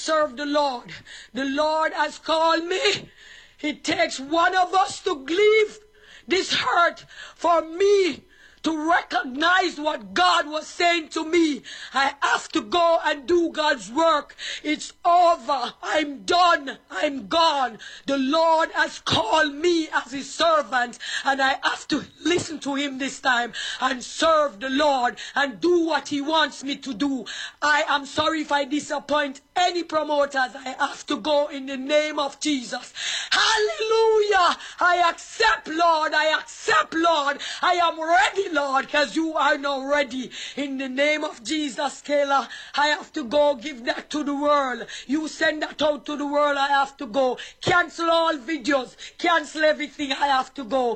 serve the Lord. The Lord has called me. It takes one of us to leave this hurt for me to recognize what God was saying to me. I have to go and do God's work. It's over. I'm done. I'm gone. The Lord has called me as his servant, and I have to listen to him this time and serve the Lord and do what he wants me to do. I am sorry if I disappoint any promoters. I have to go in the name of Jesus. Hallelujah. I accept, Lord. I accept, Lord. I am ready, Lord, because you are now ready. In the name of Jesus, Kayla, I have to go give that to the world. You send that out to the world. I have to go. Cancel all videos. Cancel everything. I have to go.